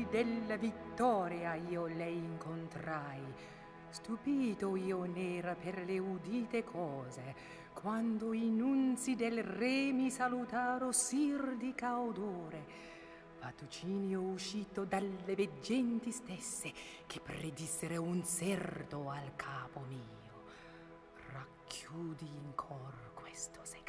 della vittoria io lei incontrai. Stupito io n'era per le udite cose, quando i nunzi del re mi salutaro sir di caudore. Patrocinio uscito dalle veggenti stesse, che predissero un serdo al capo mio. Racchiudi in cor questo segreto.